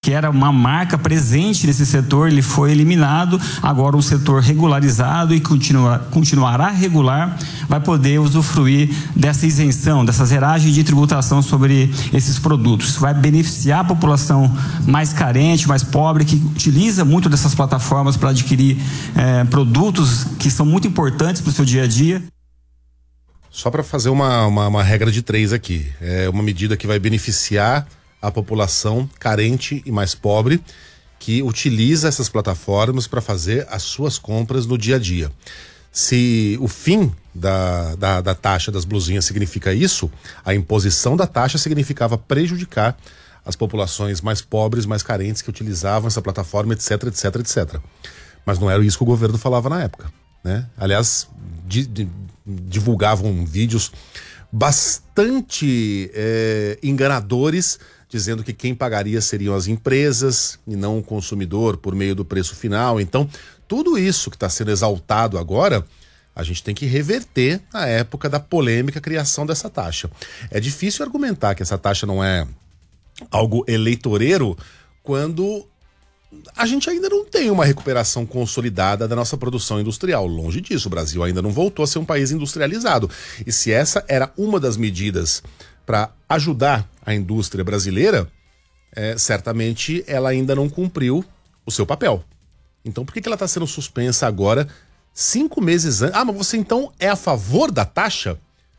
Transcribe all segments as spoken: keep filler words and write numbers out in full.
que era uma marca presente nesse setor, ele foi eliminado. Agora o setor regularizado e continua, continuará regular vai poder usufruir dessa isenção, dessa zeragem de tributação sobre esses produtos. Isso vai beneficiar a população mais carente, mais pobre, que utiliza muito dessas plataformas para adquirir eh, produtos que são muito importantes para o seu dia a dia. Só para fazer uma, uma, uma regra de três aqui, é uma medida que vai beneficiar a população carente e mais pobre que utiliza essas plataformas para fazer as suas compras no dia a dia. Se o fim da, da, da taxa das blusinhas significa isso, a imposição da taxa significava prejudicar as populações mais pobres, mais carentes que utilizavam essa plataforma, etc, etc, etcétera. Mas não era isso que o governo falava na época, né? Aliás, di, di, divulgavam vídeos bastante é, enganadores, dizendo que quem pagaria seriam as empresas e não o consumidor por meio do preço final. Então, tudo isso que está sendo exaltado agora, a gente tem que reverter na época da polêmica criação dessa taxa. É difícil argumentar que essa taxa não é algo eleitoreiro quando a gente ainda não tem uma recuperação consolidada da nossa produção industrial. Longe disso, o Brasil ainda não voltou a ser um país industrializado. E se essa era uma das medidas para ajudar a indústria brasileira, é, certamente ela ainda não cumpriu o seu papel. Então por que, que ela está sendo suspensa agora, cinco meses antes? Ah, mas você então é a favor da taxa?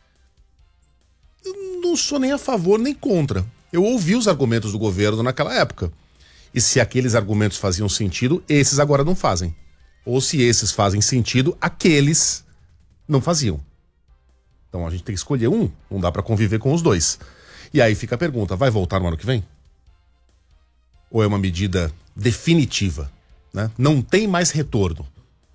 Eu não sou nem a favor nem contra. Eu ouvi os argumentos do governo naquela época. E se aqueles argumentos faziam sentido, esses agora não fazem. Ou se esses fazem sentido, aqueles não faziam. Então a gente tem que escolher um, não dá para conviver com os dois. E aí fica a pergunta, vai voltar no ano que vem? Ou é uma medida definitiva, né? Não tem mais retorno.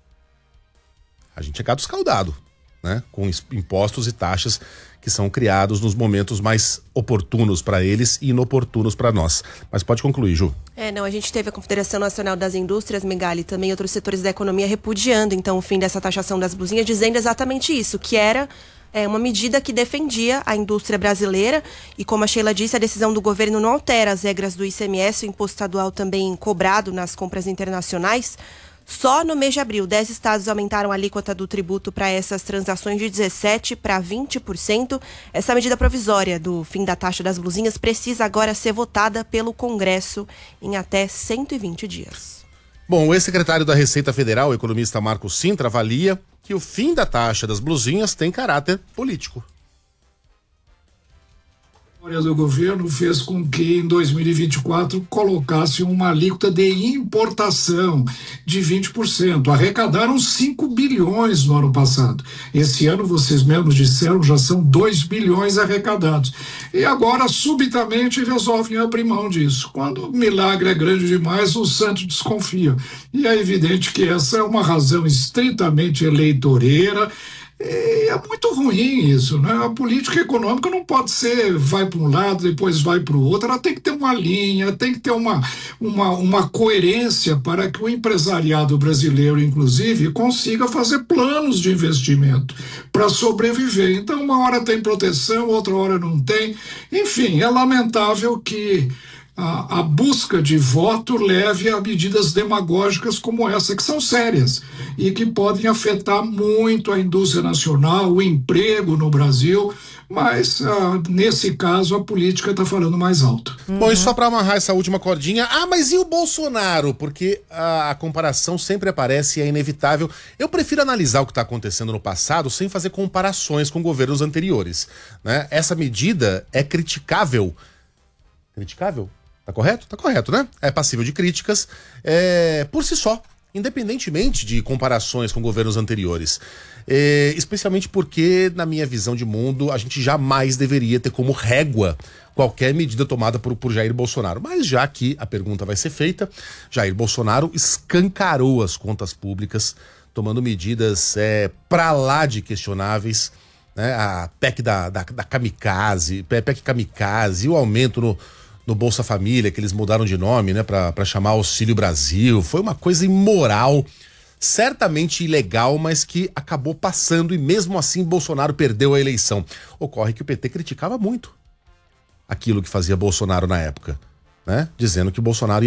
A gente é gado escaldado, né? Com impostos e taxas que são criados nos momentos mais oportunos para eles e inoportunos para nós. Mas pode concluir, Ju. É, não, a gente teve a Confederação Nacional das Indústrias, Megali, e também outros setores da economia repudiando, então, o fim dessa taxação das blusinhas, dizendo exatamente isso, que era é, uma medida que defendia a indústria brasileira e, como a Sheila disse, a decisão do governo não altera as regras do I C M S, o imposto estadual também cobrado nas compras internacionais. Só no mês de abril, dez estados aumentaram a alíquota do tributo para essas transações de dezessete por cento para vinte por cento. Essa medida provisória do fim da taxa das blusinhas precisa agora ser votada pelo Congresso em até cento e vinte dias. Bom, o ex-secretário da Receita Federal, o economista Marco Sintra, avalia que o fim da taxa das blusinhas tem caráter político. A história do governo fez com que em dois mil e vinte e quatro colocasse uma alíquota de importação de vinte por cento. Arrecadaram cinco bilhões no ano passado. Esse ano, vocês mesmos disseram, já são dois bilhões arrecadados. E agora, subitamente, resolvem abrir mão disso. Quando o milagre é grande demais, o santo desconfia. E é evidente que essa é uma razão estritamente eleitoreira. É muito ruim isso, né? A política econômica não pode ser vai para um lado, depois vai para o outro. Ela tem que ter uma linha, tem que ter uma, uma, uma coerência para que o empresariado brasileiro, inclusive, consiga fazer planos de investimento para sobreviver. Então, uma hora tem proteção, outra hora não tem. Enfim, é lamentável que A, a busca de voto leve a medidas demagógicas como essa, que são sérias e que podem afetar muito a indústria nacional, o emprego no Brasil, mas ah, nesse caso a política está falando mais alto. Uhum. Bom, e só para amarrar essa última cordinha, ah, mas e o Bolsonaro? Porque a, a comparação sempre aparece e é inevitável. Eu prefiro analisar o que está acontecendo no passado sem fazer comparações com governos anteriores, né? Essa medida é criticável. Criticável? Tá correto? Tá correto, né? É passível de críticas é, por si só, independentemente de comparações com governos anteriores. É, especialmente porque, na minha visão de mundo, a gente jamais deveria ter como régua qualquer medida tomada por, por Jair Bolsonaro. Mas já que a pergunta vai ser feita, Jair Bolsonaro escancarou as contas públicas, tomando medidas é, pra lá de questionáveis, né? A P E C da, da, da Kamikaze, P E C Kamikaze, o aumento no no Bolsa Família, que eles mudaram de nome, né, pra, pra chamar Auxílio Brasil. Foi uma coisa imoral, certamente ilegal, mas que acabou passando e mesmo assim Bolsonaro perdeu a eleição. Ocorre que o P T criticava muito aquilo que fazia Bolsonaro na época, né, dizendo que o Bolsonaro